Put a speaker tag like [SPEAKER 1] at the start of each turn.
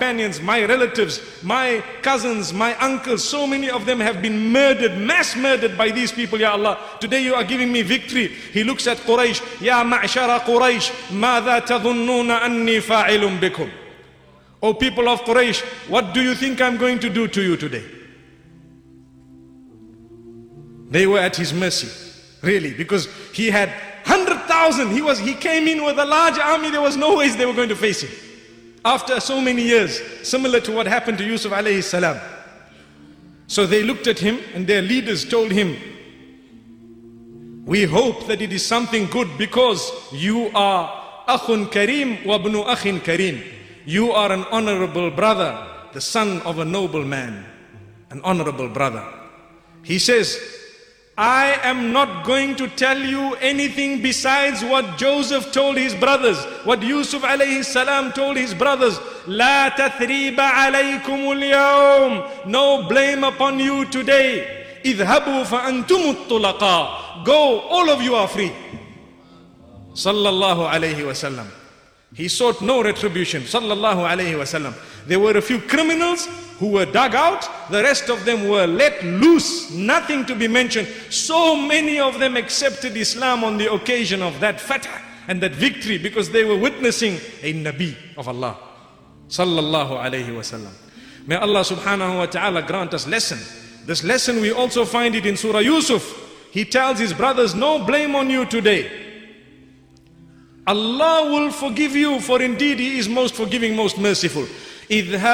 [SPEAKER 1] companions, my relatives, my cousins, my uncles, so many of them have been murdered, mass murdered by these people, Ya Allah. Today you are giving me victory. He looks at Quraysh, Ya ma'shara Quraysh, ماذا تظنون أني فاعل بكم. O people of Quraysh, what do you think I'm going to do to you today? They were at his mercy, really, because he had 100,000. He came in with a large army. There was no ways they were going to face him. After so many years, similar to what happened to Yusuf alayhi salam. So they looked at him and their leaders told him, we hope that it is something good because you are akhun kareem wa ibnu akhin kareem. You are an honorable brother, the son of a noble man, an honorable brother. He says, I am not going to tell you anything besides what Joseph told his brothers, what Yusuf alayhi salam told his brothers. La tathriba alaykum al-yawm. No blame upon you today. Idhabu fa antumut tulaqa. Go, all of you are free. Sallallahu alayhi wasallam. He sought no retribution. Sallallahu alayhi wasallam. There were a few criminals who were dug out, the rest of them were let loose, nothing to be mentioned. So many of them accepted Islam on the occasion of that fatah and that victory because they were witnessing a Nabi of Allah. Sallallahu alayhi wasallam. May Allah subhanahu wa ta'ala grant us lesson. This lesson we also find it in Surah Yusuf. He tells his brothers, no blame on you today. Allah will forgive you, for indeed He is most forgiving, most merciful.